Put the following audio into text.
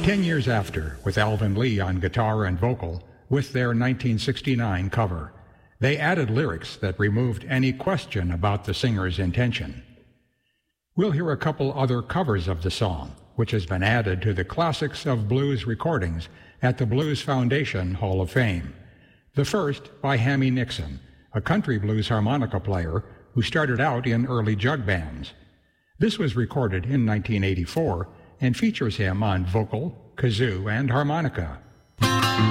10 years after, with Alvin Lee on guitar and vocal, with their 1969 cover. They added lyrics that removed any question about the singer's intention. We'll hear a couple other covers of the song, which has been added to the Classics of Blues recordings at the Blues Foundation Hall of Fame. The first by Hammy Nixon, a country blues harmonica player who started out in early jug bands. This was recorded in 1984 and features him on vocal, kazoo, and harmonica.